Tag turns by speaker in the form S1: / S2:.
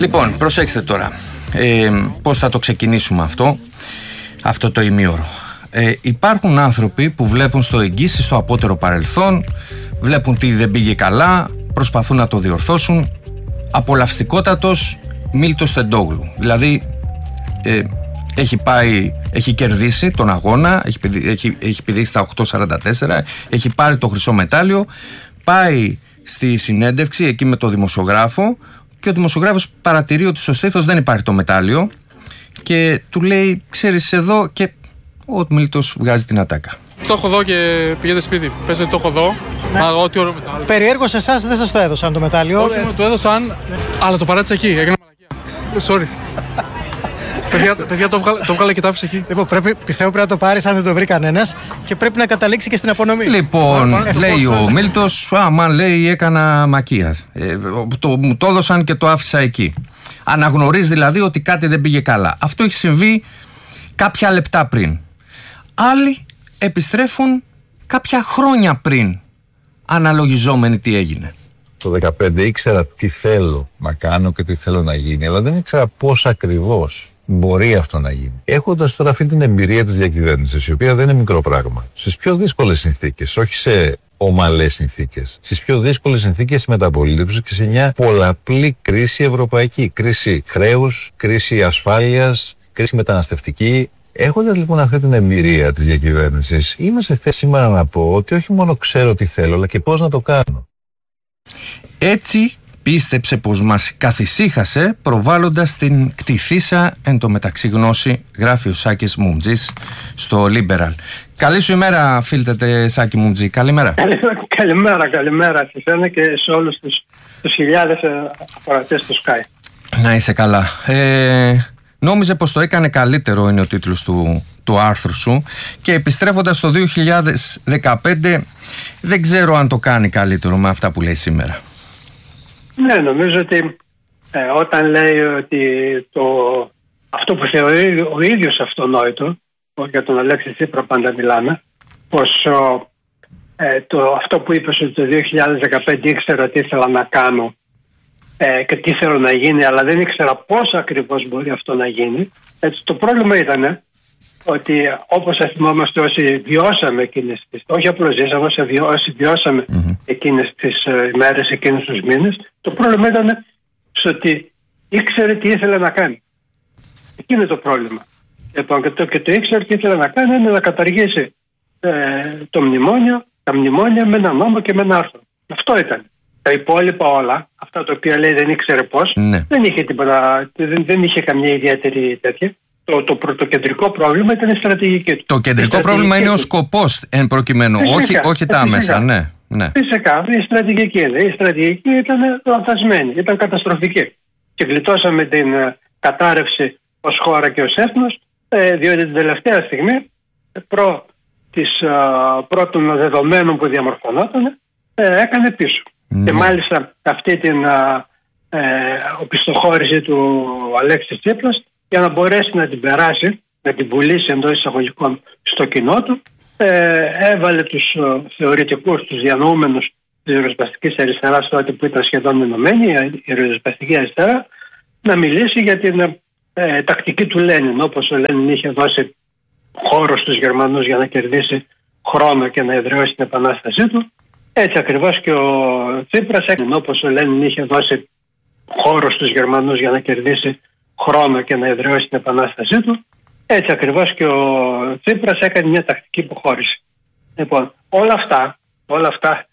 S1: Λοιπόν, προσέξτε τώρα πώς θα το ξεκινήσουμε αυτό το ημίωρο. Υπάρχουν άνθρωποι που βλέπουν στο εγγύς, στο απότερο παρελθόν, βλέπουν τι δεν πήγε καλά, προσπαθούν να το διορθώσουν. Απολαυστικότατος Μίλτος Τεντόγλου. Δηλαδή έχει κερδίσει τον αγώνα, έχει πηδήξει τα 8.44, έχει πάρει το χρυσό μετάλλιο, πάει στη συνέντευξη εκεί με το δημοσιογράφο και ο δημοσιογράφος παρατηρεί ότι στο στήθος δεν υπάρχει το μετάλλιο και του λέει, ξέρεις, εδώ, και ο Μίλτος βγάζει την ατάκα.
S2: Το έχω δω και πηγαίνετε σπίτι. Πες ότι το έχω δω. Ναι. Ό,τι ωραίο μετάλλιο.
S3: Περιέργως εσάς δεν σας το έδωσαν το μετάλλιο.
S2: Όχι, μου το έδωσαν, αλλά το παράτησα εκεί. Έκανα μαλακία. Sorry. Παιδιά, το βγάλε και το άφησε εκεί.
S3: Λοιπόν, πιστεύω πρέπει να το πάρεις αν δεν το βρει κανένας και πρέπει να καταλήξει και στην απονομή.
S1: Λοιπόν, λέει ο Μίλτος, άμα λέει έκανα μακία. Μου το έδωσαν και το άφησα εκεί. Αναγνωρίζει δηλαδή ότι κάτι δεν πήγε καλά. Αυτό έχει συμβεί κάποια λεπτά πριν. Άλλοι επιστρέφουν κάποια χρόνια πριν, αναλογιζόμενοι τι έγινε.
S4: Το 2015 ήξερα τι θέλω να κάνω και τι θέλω να γίνει, αλλά δεν ήξερα πώς ακριβώς μπορεί αυτό να γίνει. Έχοντας τώρα αυτή την εμπειρία της διακυβέρνησης, η οποία δεν είναι μικρό πράγμα, στις πιο δύσκολες συνθήκες, όχι σε ομαλές συνθήκες, στις πιο δύσκολες συνθήκες μεταπολίτευσης και σε μια πολλαπλή κρίση ευρωπαϊκή, κρίση χρέους, κρίση ασφάλειας, κρίση μεταναστευτική. Έχοντας λοιπόν αυτή την εμπειρία της διακυβέρνησης, είμαι σε θέση σήμερα να πω ότι όχι μόνο ξέρω τι θέλω, αλλά και πώς να το κάνω.
S1: Έτσι πίστεψε πως μας καθησύχασε προβάλλοντας την κτηθήσα εν τω μεταξύ γνώση, γράφει ο Σάκης Μουμτζής στο Liberal. Καλή σου ημέρα, φίλτετε Σάκη Μουμτζή. Καλημέρα.
S5: Καλημέρα σε εσένα και σε όλους τους χιλιάδες ακροατές του Sky.
S1: Να είσαι καλά. Νόμιζε πως το έκανε καλύτερο, είναι ο τίτλος του άρθρου σου, και επιστρέφοντας το 2015 δεν ξέρω αν το κάνει καλύτερο με αυτά που λέει σήμερα.
S5: Ναι, νομίζω ότι όταν λέει ότι αυτό που θεωρεί ο ίδιος αυτονόητο, για τον Αλέξη Τσίπρα πάντα μιλάμε, πως αυτό που είπες ότι το 2015 ήξερα τι ήθελα να κάνω και τι θέλω να γίνει, αλλά δεν ήξερα πώς ακριβώς μπορεί αυτό να γίνει. Έτσι, το πρόβλημα ήταν ότι, όπως θυμόμαστε όσοι βιώσαμε εκείνες τις, όχι απλώς ζήσαμε, όσοι βιώσαμε εκείνες τις ημέρες, εκείνους τους μήνες, το πρόβλημα ήταν στο ότι ήξερε τι ήθελε να κάνει. Εκεί είναι το πρόβλημα. Λοιπόν, και το ήξερε τι ήθελε να κάνει είναι να καταργήσει τα μνημόνια με ένα νόμο και με ένα άρθρο. Αυτό ήταν. Τα υπόλοιπα όλα, αυτά τα οποία λέει δεν ήξερε πώς, δεν είχε τίποτα, δεν είχε καμία ιδιαίτερη τέτοια. Το κεντρικό πρόβλημα ήταν η στρατηγική του.
S1: Το κεντρικό πρόβλημα είναι ο σκοπός εν προκειμένου, όχι τα άμεσα. Ναι.
S5: Φυσικά, η στρατηγική είναι. Η στρατηγική ήταν λανθασμένη, ήταν καταστροφική. Και γλιτώσαμε την κατάρρευση ως χώρα και ως έθνος, διότι την τελευταία στιγμή, πρώτων δεδομένων που διαμορφωνόταν, έκανε πίσω. Και μάλιστα αυτή την οπισθοχώρηση του Αλέξη Τσίπρας, για να μπορέσει να την περάσει, να την πουλήσει εντός εισαγωγικών στο κοινό του, έβαλε τους θεωρητικούς, τους διανοούμενους της ριζοσπαστικής αριστεράς, τότε που ήταν σχεδόν ενωμένη η ριζοσπαστική αριστερά, να μιλήσει για την τακτική του Λένιν, όπως ο Λένιν είχε δώσει χώρο στους Γερμανούς για να κερδίσει χρόνο και να εδραιώσει την επανάστασή του. Έτσι ακριβώς και ο Τσίπρας έκανε, όπως ο Λένιν είχε δώσει χώρο στους Γερμανούς για να κερδίσει χρόνο και να εδραιώσει την επανάστασή του. Έτσι ακριβώς και ο Τσίπρας έκανε μια τακτική υποχώρηση. Λοιπόν, όλα αυτά